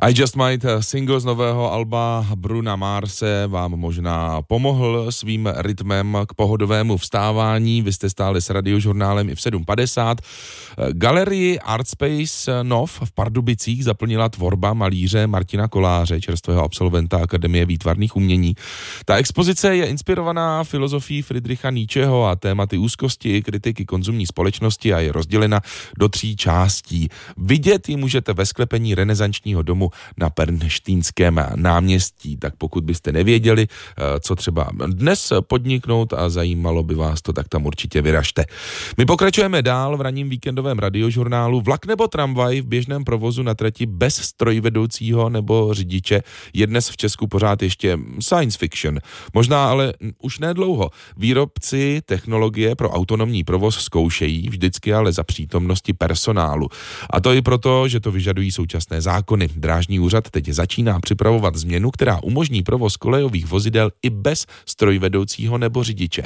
I Just Might, single z nového alba Bruna Marse, vám možná pomohl svým rytmem k pohodovému vstávání. Vy jste stále s Radiožurnálem i v 7:50. Galerii Artspace Nov v Pardubicích zaplnila tvorba malíře Martina Koláře, čerstvého absolventa Akademie výtvarných umění. Ta expozice je inspirovaná filozofií Friedricha Nietzscheho a tématy úzkosti, kritiky konzumní společnosti a je rozdělena do 3 částí. Vidět ji můžete ve sklepení renesančního domu na Pernštejnském náměstí. Tak pokud byste nevěděli, co třeba dnes podniknout a zajímalo by vás to, tak tam určitě vyražte. My pokračujeme dál v ranním víkendovém Radiožurnálu. Vlak nebo tramvaj v běžném provozu na trati bez strojvedoucího nebo řidiče je dnes v Česku pořád ještě science fiction. Možná ale už nedlouho. Výrobci technologie pro autonomní provoz zkoušejí, vždycky ale za přítomnosti personálu. A to i proto, že to vyžadují současné zákony. Drážní úřad teď začíná připravovat změnu, která umožní provoz kolejových vozidel i bez strojvedoucího nebo řidiče.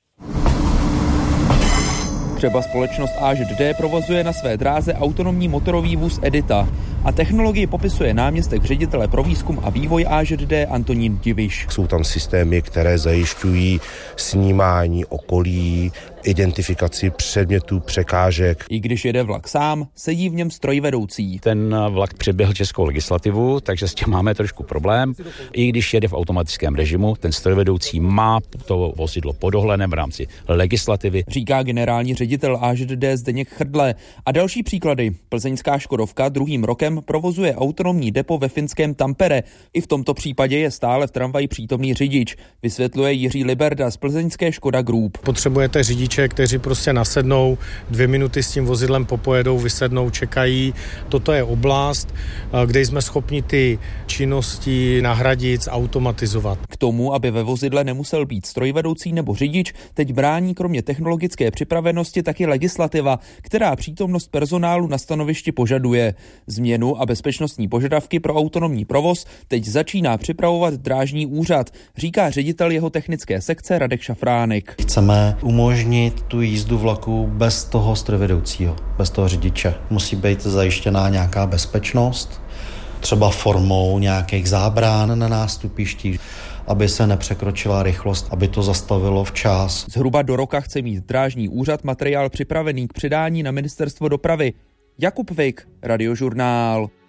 Třeba společnost AŽD provozuje na své dráze autonomní motorový vůz Edita a technologii popisuje náměstek ředitele pro výzkum a vývoj AŽD Antonín Diviš. Jsou tam systémy, které zajišťují snímání okolí, identifikaci předmětů, překážek. I když jede vlak sám, sedí v něm strojvedoucí. Ten vlak předběhl českou legislativu, takže s tím máme trošku problém. I když jede v automatickém režimu, ten strojvedoucí má to vozidlo pod dohledem v rámci legislativy. Říká generální ředitel AŽD Zdeněk Chrdle. A další příklady. Plzeňská Škodovka druhým rokem provozuje autonomní depo ve finském Tampere. I v tomto případě je stále v tramvaji přítomný řidič, vysvětluje Jiří Liberda z plzeňské Škoda Group. Potřebujete řidiče, kteří prostě nasednou, 2 minuty s tím vozidlem popojedou, vysednou, čekají. Toto je oblast, kde jsme schopni ty činnosti nahradit, automatizovat. K tomu, aby ve vozidle nemusel být strojvedoucí nebo řidič, teď brání kromě technologické připravenosti taky legislativa, která přítomnost personálu na stanovišti požaduje. Změnu a bezpečnostní požadavky pro autonomní provoz teď začíná připravovat drážní úřad, říká ředitel jeho technické sekce Radek Šafránek. Chceme umožnit tu jízdu vlaku bez toho strojvedoucího, bez toho řidiče. Musí být zajištěná nějaká bezpečnost, třeba formou nějakých zábran na nástupišti, aby se nepřekročila rychlost, aby to zastavilo včas. Zhruba do roka chce mít drážní úřad materiál připravený k předání na ministerstvo dopravy. Jakub Vik, Radiožurnál.